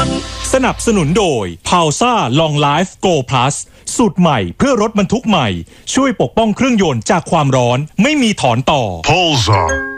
สนับสนุนโดย Pausa Long Life Go Plus สูตรใหม่เพื่อรถบรรทุกใหม่ช่วยปกป้องเครื่องยนต์จากความร้อนไม่มีถอนต่อ Pausa